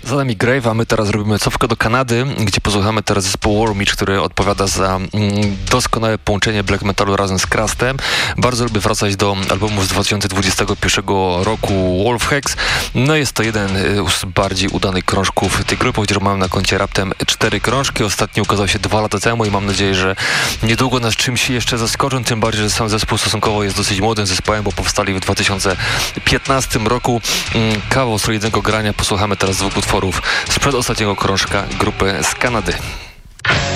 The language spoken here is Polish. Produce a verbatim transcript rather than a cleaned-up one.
Za nami Grave, a my teraz robimy cofkę do Kanady, gdzie posłuchamy teraz zespołu Warmich, który odpowiada za mm, doskonałe połączenie black metalu razem z Crustem. Bardzo lubię wracać do albumu z dwa tysiące dwudziestego pierwszego roku Wolf Hex. No jest to jeden z bardziej udanych krążków tej grupy, chociaż mam na koncie raptem cztery krążki. Ostatni ukazał się dwa lata temu i mam nadzieję, że niedługo nas czymś jeszcze zaskoczą, tym bardziej, że sam zespół stosunkowo jest dosyć młodym zespołem, bo powstali w dwa tysiące piętnastym roku. Kawał solidnego grania. Posłuchamy teraz dwóch utworów sprzed ostatniego krążka grupy z Kanady.